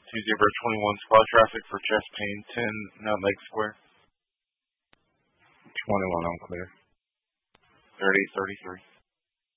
Tuesday, verse 21, spot traffic for chest pain, 10 Nut Lake Square. 21 unclear. 3833.